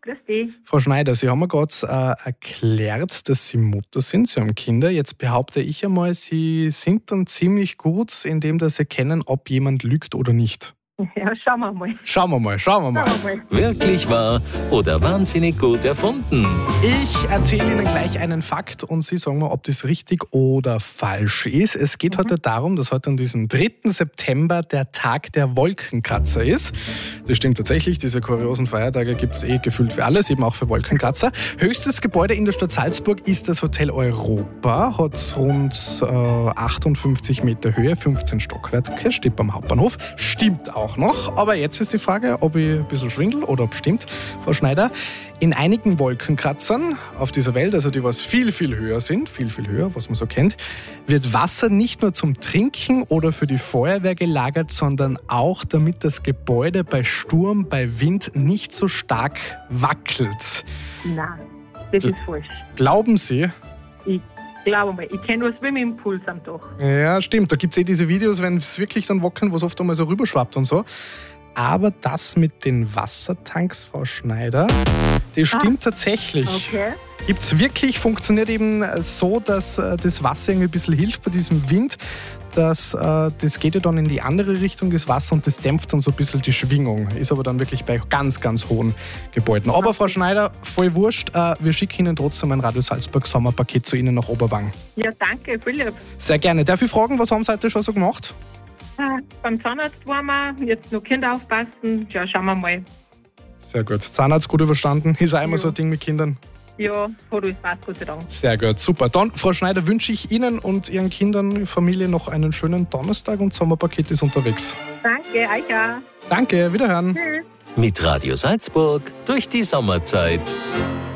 grüß dich. Frau Schneider, Sie haben mir gerade erklärt, dass Sie Mutter sind, Sie haben Kinder. Jetzt behaupte ich einmal, Sie sind dann ziemlich gut, indem dass Sie erkennen, ob jemand lügt oder nicht. Ja, schauen wir mal. Schauen wir mal. Wirklich wahr oder wahnsinnig gut erfunden? Ich erzähle Ihnen gleich einen Fakt und Sie sagen mir, ob das richtig oder falsch ist. Es geht heute darum, dass heute an diesem 3. September der Tag der Wolkenkratzer ist. Das stimmt tatsächlich, diese kuriosen Feiertage gibt es gefühlt für alles, eben auch für Wolkenkratzer. Höchstes Gebäude in der Stadt Salzburg ist das Hotel Europa, hat rund 58 Meter Höhe, 15 Stockwerke, steht beim Hauptbahnhof. Stimmt auch noch, aber jetzt ist die Frage, ob ich ein bisschen schwindel oder ob stimmt. Frau Schneider, in einigen Wolkenkratzern auf dieser Welt, also die was viel, viel höher sind, viel, viel höher, was man so kennt, wird Wasser nicht nur zum Trinken oder für die Feuerwehr gelagert, sondern auch, damit das Gebäude bei Sturm, bei Wind nicht so stark wackelt. Nein, das ist falsch. Glauben Sie? Ich glaube mal, ich kenne nur Swimmingpools am Tag. Ja, stimmt. Da gibt es diese Videos, wenn es wirklich dann wackeln, wo es oft einmal so rüberschwappt und so. Aber das mit den Wassertanks, Frau Schneider, das stimmt tatsächlich. Okay. Gibt's wirklich, funktioniert eben so, dass das Wasser irgendwie ein bisschen hilft bei diesem Wind. Das geht ja dann in die andere Richtung, das Wasser, und das dämpft dann so ein bisschen die Schwingung. Ist aber dann wirklich bei ganz, ganz hohen Gebäuden. Aber Frau Schneider, voll wurscht, wir schicken Ihnen trotzdem ein Radio Salzburg Sommerpaket zu Ihnen nach Oberwang. Ja, danke, Philipp. Sehr gerne. Darf ich fragen, was haben Sie heute schon so gemacht? Beim Zahnarzt waren wir, jetzt noch Kinder aufpassen. Ja, schauen wir mal. Sehr gut. Zahnarzt gut überstanden. Ist auch immer so ein Ding mit Kindern. Ja, hat alles passt, Gott sei Dank. Sehr gut, super. Dann, Frau Schneider, wünsche ich Ihnen und Ihren Kindern, Familie noch einen schönen Donnerstag und Sommerpaket ist unterwegs. Danke, euch auch. Danke, wiederhören. Tschüss. Mit Radio Salzburg durch die Sommerzeit.